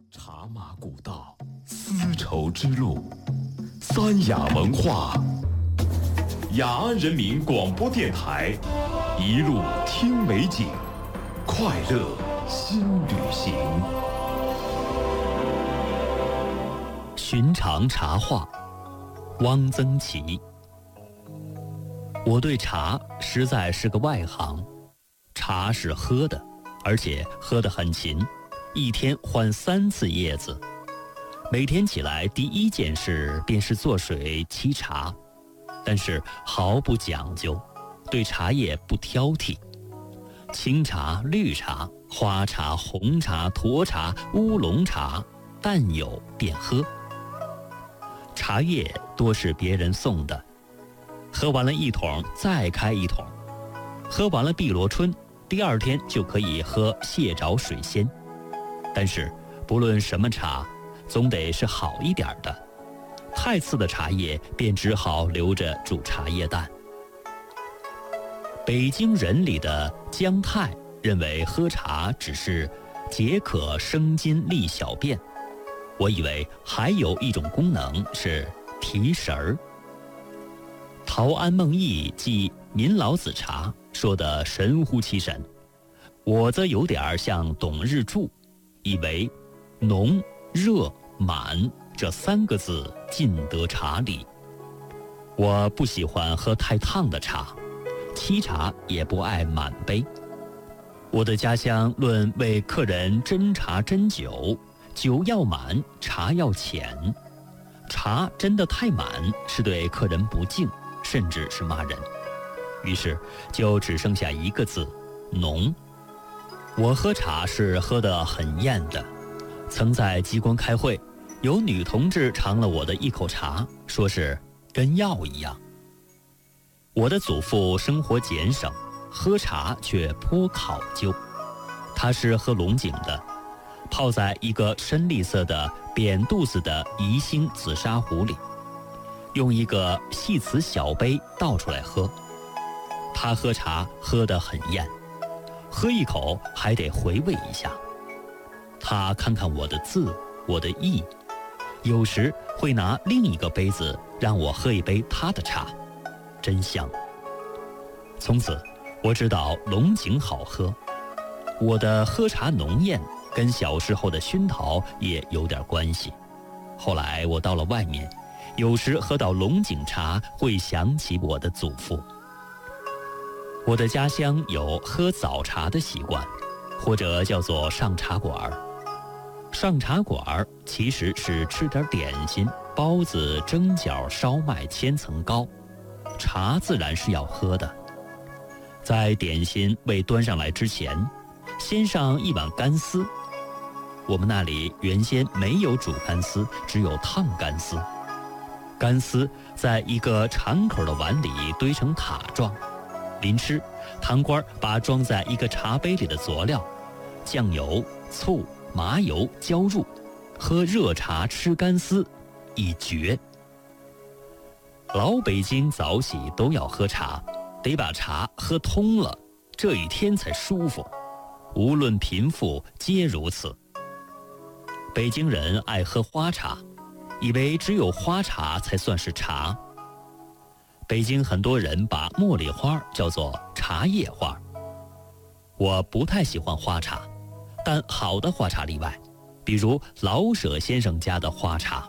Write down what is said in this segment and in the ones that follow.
茶马古道，丝绸之路，三雅文化，雅安人民广播电台，一路听美景，快乐新旅行。 寻常茶话，汪曾祺。我对茶实在是个外行，茶是喝的，而且喝得很勤，一天换3次叶子。每天起来第一件事便是做水沏茶，但是毫不讲究，对茶叶不挑剔。青茶、绿茶、花茶、红茶、沱茶、乌龙茶，但有便喝。茶叶多是别人送的，喝完了一桶再开一桶，喝完了碧螺春，第2天就可以喝蟹爪水仙。但是不论什么茶，总得是好一点的，太次的茶叶便只好留着煮茶叶蛋。北京人里的姜太认为喝茶只是解渴生津利小便，我以为还有一种功能是提神儿。陶庵梦忆记民老子茶说得神乎其神，我则有点像董日柱，以为浓、热、满这3个字尽得茶理。我不喜欢喝太烫的茶，沏茶也不爱满杯。我的家乡论为客人斟茶斟酒，酒要满，茶要浅。茶斟得太满是对客人不敬，甚至是骂人。于是就只剩下1个字：浓。我喝茶是喝得很厌的，曾在机关开会，有女同志尝了我的一口茶，说是跟药一样。我的祖父生活俭省，喝茶却颇考究。他是喝龙井的，泡在一个深绿色的扁肚子的宜兴紫砂壶里，用一个细瓷小杯倒出来喝。他喝茶喝得很厌，喝一口还得回味一下。他看看我的字，我的意，有时会拿另一个杯子让我喝一杯他的茶，真香。从此我知道龙井好喝。我的喝茶浓艳跟小时候的熏陶也有点关系。后来我到了外面，有时喝到龙井茶会想起我的祖父。我的家乡有喝早茶的习惯，或者叫做上茶馆。上茶馆其实是吃点点心，包子、蒸饺、烧麦、千层糕，茶自然是要喝的。在点心未端上来之前，先上1碗干丝。我们那里原先没有煮干丝，只有烫干丝。干丝在一个长口的碗里堆成塔状，临吃，堂倌把装在一个茶杯里的佐料酱油、醋、麻油浇入，喝热茶吃干丝，一绝。老北京早起都要喝茶，得把茶喝通了，这一天才舒服。无论贫富皆如此。北京人爱喝花茶，以为只有花茶才算是茶。北京很多人把茉莉花叫做茶叶花。我不太喜欢花茶，但好的花茶例外，比如老舍先生家的花茶。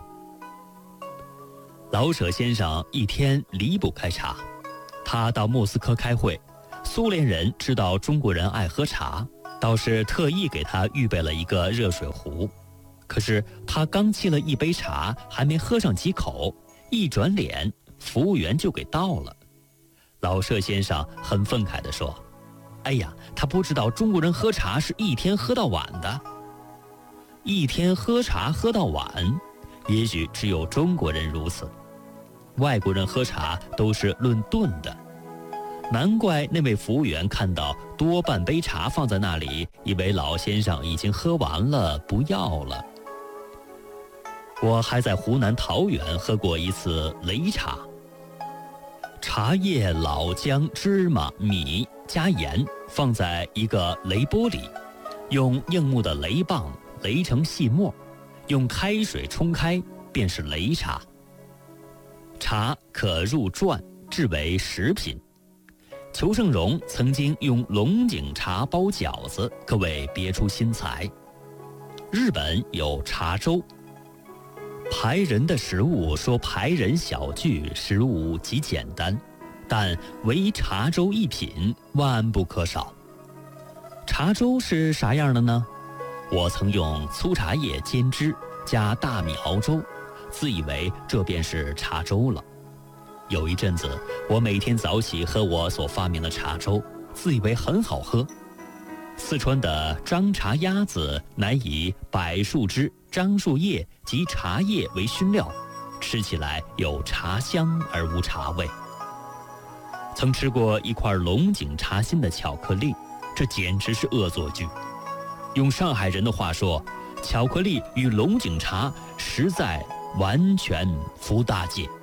老舍先生一天离不开茶，他到莫斯科开会，苏联人知道中国人爱喝茶，倒是特意给他预备了一个热水壶。可是他刚沏了一杯茶，还没喝上几口，一转脸，服务员就给倒了。老舍先生很愤慨地说：哎呀，他不知道中国人喝茶是一天喝到晚的。一天喝茶喝到晚，也许只有中国人如此，外国人喝茶都是论顿的。难怪那位服务员看到多半杯茶放在那里，以为老先生已经喝完了，不要了。我还在湖南桃源喝过一次擂茶，茶叶、老姜、芝麻、米加盐放在一个擂钵里，用硬木的擂棒擂成细末， 用开水冲开便是擂茶。茶可入馔，制为食品。裘盛戎曾经用龙井茶包饺子，可谓别出心裁。日本有茶粥。排人的食物说排人小聚，食物极简单，但唯茶粥一品万不可少。茶粥是啥样的呢？我曾用粗茶叶煎汁，加大米熬粥，自以为这便是茶粥了。有一阵子，我每天早起喝我所发明的茶粥，自以为很好喝。四川的张茶鸭子乃以柏树枝、樟树叶及茶叶为熏料，吃起来有茶香而无茶味。曾吃过一块龙井茶心的巧克力，这简直是恶作剧。用上海人的话说，巧克力与龙井茶实在完全服大戒。